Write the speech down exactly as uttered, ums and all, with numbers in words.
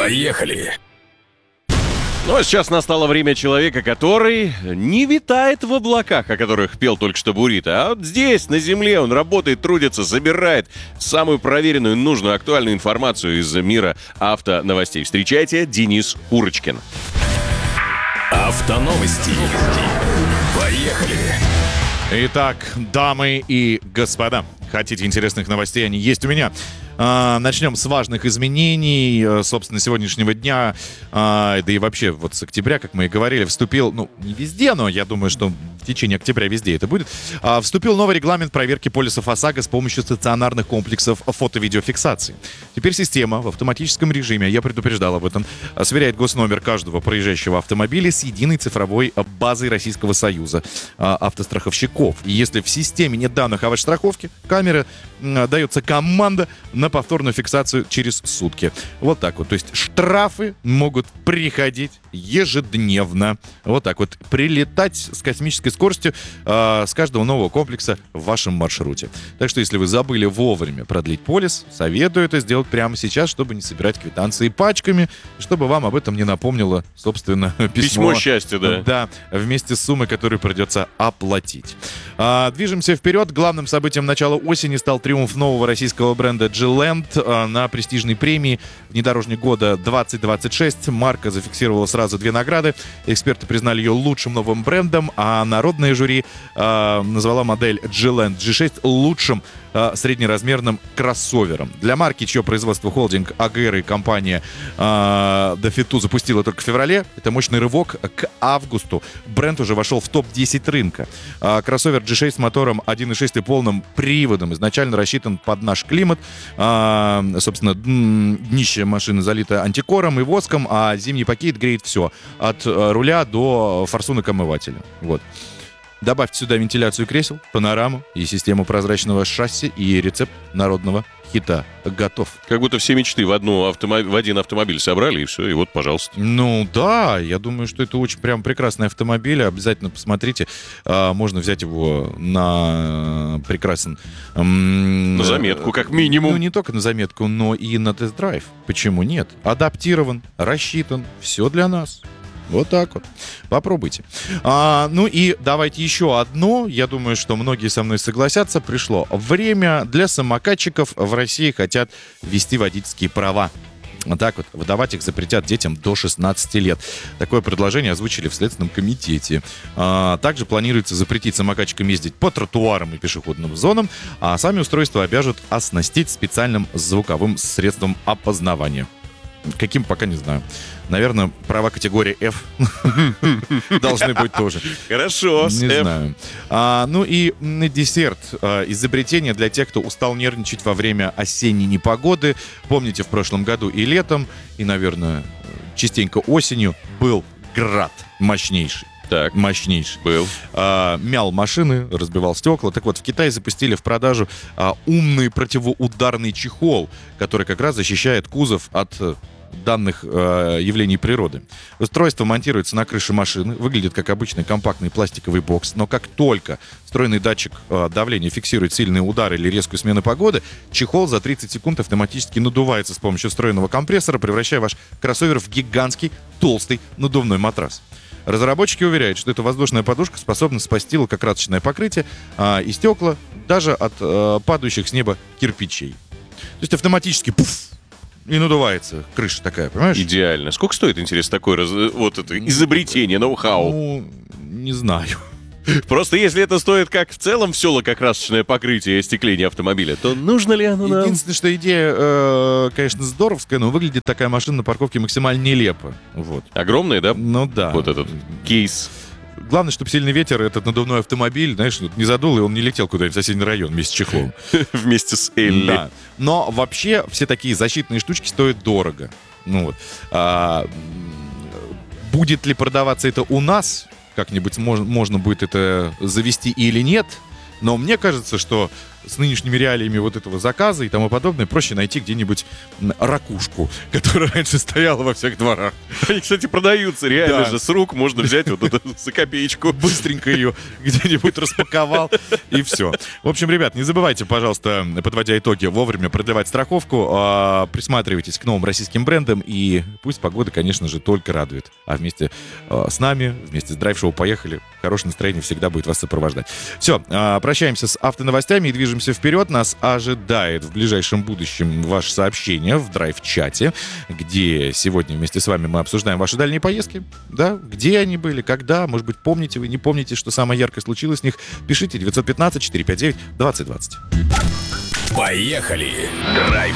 Поехали! Ну а сейчас настало время человека, который не витает в облаках, о которых пел только что Бурито, а вот здесь, на земле, он работает, трудится, собирает самую проверенную, нужную, актуальную информацию из мира автоновостей. Встречайте, Денис Курочкин. Автоновости. Поехали! Итак, дамы и господа, хотите интересных новостей? Они есть у меня. А, начнем с важных изменений, собственно, сегодняшнего дня, а, да и вообще вот с октября, как мы и говорили, вступил, ну, не везде, но я думаю, что в течение октября везде это будет, а, вступил новый регламент проверки полисов ОСАГО с помощью стационарных комплексов фото-видеофиксации. Теперь система в автоматическом режиме, я предупреждал об этом, сверяет госномер каждого проезжающего автомобиля с единой цифровой базой Российского союза а, автостраховщиков. И если в системе нет данных о вашей страховке, камеры а, дается команда на повторную фиксацию через сутки. Вот так вот. То есть штрафы могут приходить ежедневно. Вот так вот. Прилетать с космической скоростью э, с каждого нового комплекса в вашем маршруте. Так что, если вы забыли вовремя продлить полис, советую это сделать прямо сейчас, чтобы не собирать квитанции пачками, чтобы вам об этом не напомнило, собственно, письмо. Письмо счастья, да. Да, вместе с суммой, которую придется оплатить. А, движемся вперед. Главным событием начала осени стал триумф нового российского бренда G-Land а, на престижной премии «Внедорожник года двадцать двадцать шесть». Марка зафиксировала сразу две награды. Эксперты признали ее лучшим новым брендом, а народное жюри а, назвала модель G-Land джи шесть лучшим а, среднеразмерным кроссовером. Для марки, чье производство холдинг эй джи эр и компания а, Dafito запустила только в феврале, это мощный рывок. К августу бренд уже вошел в топ десять рынка. А, кроссовер джи шесть с мотором один и шесть и полным приводом изначально рассчитан под наш климат. А, собственно, днище машины залито антикором и воском, а зимний пакет греет все. От руля до форсунок омывателя. Вот. Добавьте сюда вентиляцию кресел, панораму и систему прозрачного шасси, и рецепт народного хита готов. Как будто все мечты в, одну автомо... в один автомобиль собрали, и все, и вот, пожалуйста. Ну да, я думаю, что это очень прям прекрасный автомобиль. Обязательно посмотрите. А, можно взять его на прекрасен... М- на заметку, как минимум. Ну, не только на заметку, но и на тест-драйв. Почему нет? Адаптирован, рассчитан. Все для нас. Вот так вот. Попробуйте. А, ну и давайте еще одно. Я думаю, что многие со мной согласятся. Пришло время для самокатчиков. В России хотят ввести водительские права. Вот так вот. Выдавать их запретят детям до шестнадцати лет. Такое предложение озвучили в Следственном комитете. А, также планируется запретить самокатчикам ездить по тротуарам и пешеходным зонам, а сами устройства обяжут оснастить специальным звуковым средством опознавания. Каким, пока не знаю. Наверное, права категории F должны быть тоже. Хорошо, не знаю. А, ну и на десерт. А, изобретение для тех, кто устал нервничать во время осенней непогоды. Помните, в прошлом году и летом, и, наверное, частенько осенью был град мощнейший. Так, мощнейший. Был. А, мял машины, разбивал стекла. Так вот, в Китае запустили в продажу а, умный противоударный чехол, который как раз защищает кузов от данных э, явлений природы. Устройство монтируется на крыше машины, выглядит как обычный компактный пластиковый бокс, но как только встроенный датчик э, давления фиксирует сильные удары или резкую смену погоды, чехол за тридцать секунд автоматически надувается с помощью встроенного компрессора, превращая ваш кроссовер в гигантский толстый надувной матрас. Разработчики уверяют, что эта воздушная подушка способна спасти лакокрасочное покрытие а, и стекла даже от а, падающих с неба кирпичей. То есть автоматически пуф, и надувается крыша такая, понимаешь? Идеально. Сколько стоит, интересно, такое раз... вот это изобретение, ноу-хау? Ну, не знаю. Просто если это стоит как в целом все лакокрасочное покрытие и остекление автомобиля, то нужно ли оно нам? Единственное, что идея, э, конечно, здоровская, но выглядит такая машина на парковке максимально нелепо. Вот. Огромная, да? Ну да. Вот этот кейс. Главное, чтобы сильный ветер, этот надувной автомобиль, знаешь, не задул, и он не летел куда-нибудь в соседний район вместе с чехлом. Вместе с Элли. Да. Но вообще все такие защитные штучки стоят дорого. Ну вот. А, будет ли продаваться это у нас? Как-нибудь можно, можно будет это завести или нет? Но мне кажется, что с нынешними реалиями вот этого заказа и тому подобное, проще найти где-нибудь м, ракушку, которая раньше стояла во всех дворах. Они, кстати, продаются реально Да. же. С рук можно взять вот это за копеечку. Быстренько ее где-нибудь распаковал, и все. В общем, ребят, не забывайте, пожалуйста, подводя итоги, вовремя продлевать страховку, а, присматривайтесь к новым российским брендам, и пусть погода, конечно же, только радует. А вместе а, с нами, вместе с драйв-шоу «Поехали», хорошее настроение всегда будет вас сопровождать. Все, а, прощаемся с автоновостями и движемся вперед. Нас ожидает в ближайшем будущем ваше сообщение в драйв-чате, где сегодня вместе с вами мы обсуждаем ваши дальние поездки, да, где они были, когда, может быть, помните вы, не помните, что самое яркое случилось с них, пишите девятьсот пятнадцать четыреста пятьдесят девять двадцать двадцать. Поехали! Драйв